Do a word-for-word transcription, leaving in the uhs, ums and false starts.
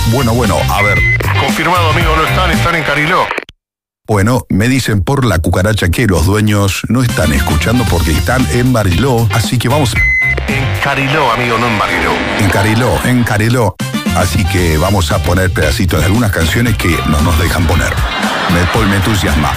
Bueno, bueno, a ver. Confirmado, amigo, no están, están en Cariló. Bueno, me dicen por la cucaracha que los dueños no están escuchando porque están en Bariló, así que vamos... En Cariló, amigo, no en Bariló. En Cariló, en Cariló. Así que vamos a poner pedacitos de algunas canciones que no nos dejan poner. Me, me entusiasma.